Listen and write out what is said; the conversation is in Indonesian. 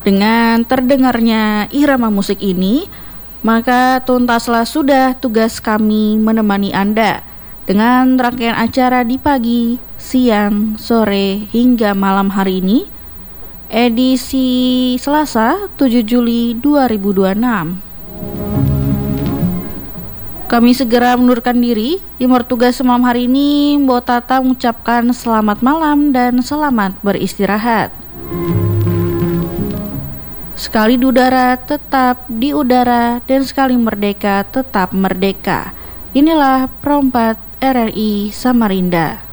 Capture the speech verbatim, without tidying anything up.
Dengan terdengarnya irama musik ini, maka tuntaslah sudah tugas kami menemani Anda dengan rangkaian acara di pagi, siang, sore, hingga malam hari ini, edisi Selasa tujuh Juli dua ribu dua puluh enam. Kami segera mundurkan diri. Imor tugas semalam hari ini, Mbok Tata mengucapkan selamat malam dan selamat beristirahat. Sekali di udara, tetap di udara, dan sekali merdeka, tetap merdeka. Inilah Perompat R R I Samarinda.